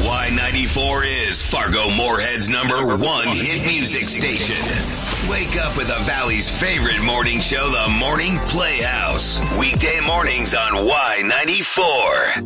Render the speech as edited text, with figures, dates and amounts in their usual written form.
Y94 is Fargo Moorhead's number one hit music station. Wake up with the Valley's favorite morning show, The Morning Playhouse. Weekday mornings on Y94.